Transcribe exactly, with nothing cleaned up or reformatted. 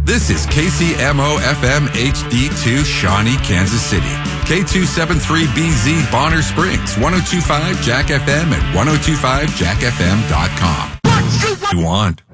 This is K C M O F M H D two, Shawnee, Kansas City. K two seventy-three B Z, Bonner Springs, ten twenty-five Jack F M, and ten twenty-five jack f m dot com. What you want?